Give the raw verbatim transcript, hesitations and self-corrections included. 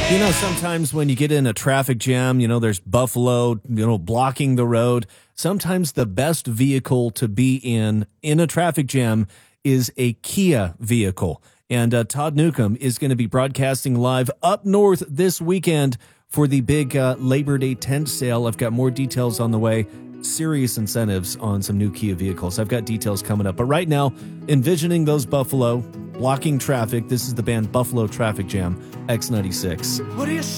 You know, sometimes when you get in a traffic jam, you know, there's Buffalo, you know, blocking the road. Sometimes the best vehicle to be in in a traffic jam is a Kia vehicle. And uh, Todd Newcomb is going to be broadcasting live up north this weekend for the big uh, Labor Day tent sale. I've got more details on the way. Serious incentives on some new Kia vehicles. I've got details coming up. But right now, envisioning those Buffalo blocking traffic. This is the band Buffalo Traffic Jam, X ninety-six. What do you say?